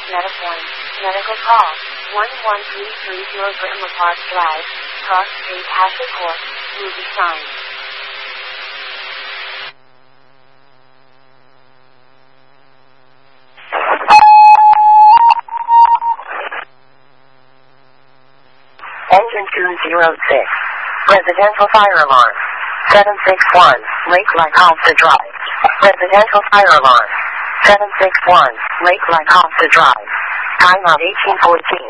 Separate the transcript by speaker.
Speaker 1: Metapoint, medical call, 11330 Britma Park Drive, Cross Street, Ashley Court, movie sign.
Speaker 2: Engine 206. Residential fire alarm. 761, Lakeline Alpha Drive. Residential fire alarm. 761, Lakeline Alpha Drive. Time of 1814.